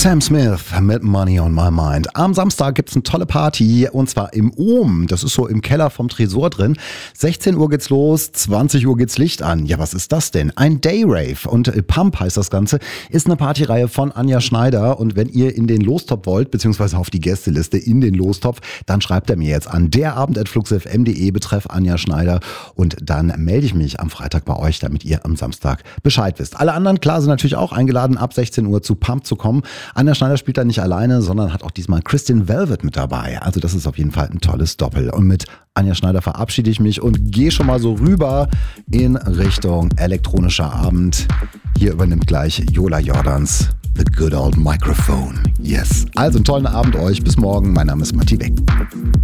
Sam Smith mit Money on My Mind. Am Samstag gibt's eine tolle Party und zwar im Ohm. Das ist so im Keller vom Tresor drin. 16 Uhr geht's los, 20 Uhr geht's Licht an. Ja, was ist das denn? Ein Dayrave und Pump heißt das Ganze. Ist eine Partyreihe von Anja Schneider und wenn ihr in den Lostopf wollt, beziehungsweise auf die Gästeliste in den Lostopf, dann schreibt er mir jetzt an derabend@fluxfm.de betreff Anja Schneider und dann melde ich mich am Freitag bei euch, damit ihr am Samstag Bescheid wisst. Alle anderen, klar, sind natürlich auch eingeladen, ab 16 Uhr zu Pump zu kommen. Anja Schneider spielt da nicht alleine, sondern hat auch diesmal Kristin Velvet mit dabei. Also das ist auf jeden Fall ein tolles Doppel. Und mit Anja Schneider verabschiede ich mich und gehe schon mal so rüber in Richtung elektronischer Abend. Hier übernimmt gleich Jola Jordans The Good Old Microphone. Yes. Also einen tollen Abend euch. Bis morgen. Mein Name ist Matti Beck.